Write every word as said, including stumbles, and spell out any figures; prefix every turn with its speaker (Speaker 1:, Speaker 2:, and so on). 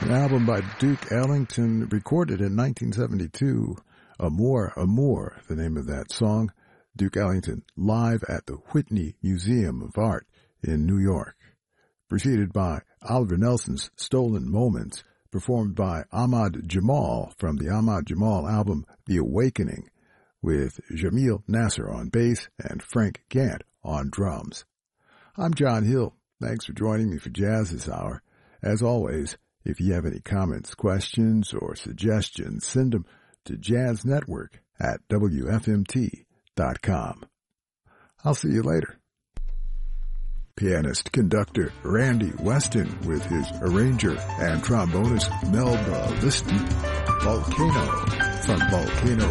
Speaker 1: an album by Duke Ellington, recorded in nineteen seventy-two. Amour, Amour, the name of that song. Duke Ellington, live at the Whitney Museum of Art in New York. Preceded by Oliver Nelson's Stolen Moments, performed by Ahmad Jamal from the Ahmad Jamal album The Awakening, with Jamil Nasser on bass and Frank Gant on drums. I'm John Hill. Thanks for joining me for Jazz this hour. As always, if you have any comments, questions, or suggestions, send them to jazz network at W F M T dot com. I'll see you later. Pianist-conductor Randy Weston with his arranger and trombonist Melba Liston, Volcano, from Volcano